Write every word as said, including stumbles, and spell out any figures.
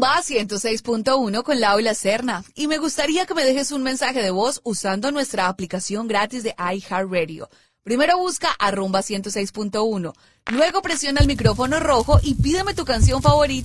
Rumba ciento seis punto uno con Lau y la Serna. Y me gustaría que me dejes un mensaje de voz usando nuestra aplicación gratis de iHeartRadio. Primero busca a Rumba ciento seis punto uno. Luego presiona el micrófono rojo y pídeme tu canción favorita